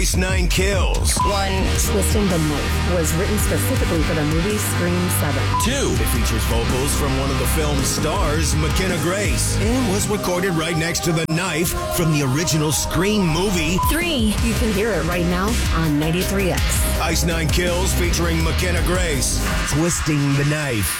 Ice Nine Kills. 1. Twisting the Knife was written specifically for the movie Scream 7. 2. It features vocals from one of the film's stars, McKenna Grace, and was recorded right next to the knife from the original Scream movie. 3. You can hear it right now on 93X. Ice Nine Kills featuring McKenna Grace. Twisting the Knife.